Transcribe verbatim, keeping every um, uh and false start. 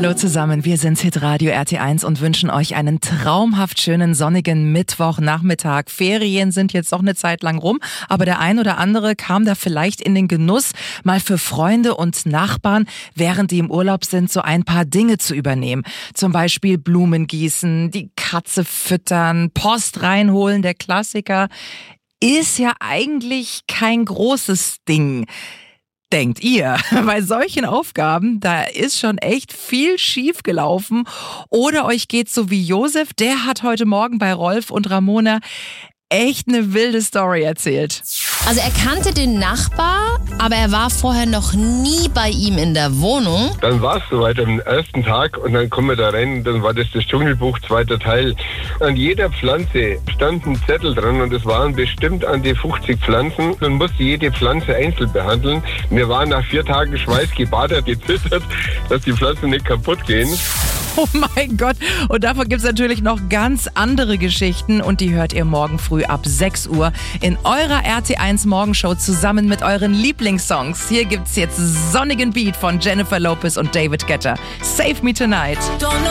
Hallo zusammen, wir sind Hitradio R T eins und wünschen euch einen traumhaft schönen sonnigen Mittwochnachmittag. Ferien sind jetzt noch eine Zeit lang rum, aber der ein oder andere kam da vielleicht in den Genuss, mal für Freunde und Nachbarn, während die im Urlaub sind, so ein paar Dinge zu übernehmen. Zum Beispiel Blumen gießen, die Katze füttern, Post reinholen, der Klassiker. Ist ja eigentlich kein großes Ding. Denkt ihr, bei solchen Aufgaben, da ist schon echt viel schief gelaufen. Oder euch geht's so wie Josef, der hat heute Morgen bei Rolf und Ramona echt eine wilde Story erzählt. Also er kannte den Nachbar, aber er war vorher noch nie bei ihm in der Wohnung. Dann war es soweit am ersten Tag und dann kommen wir da rein, dann war das das Dschungelbuch, zweiter Teil. An jeder Pflanze stand ein Zettel dran und es waren bestimmt an die fünfzig Pflanzen. Man musste jede Pflanze einzeln behandeln. Wir waren nach vier Tagen schweißgebadet, gezittert, dass die Pflanzen nicht kaputt gehen. Oh mein Gott. Und davon gibt's natürlich noch ganz andere Geschichten und die hört ihr morgen früh ab sechs Uhr in eurer R T eins Morgenshow zusammen mit euren Lieblingssongs. Hier gibt's jetzt sonnigen Beat von Jennifer Lopez und David Guetta. Save Me Tonight.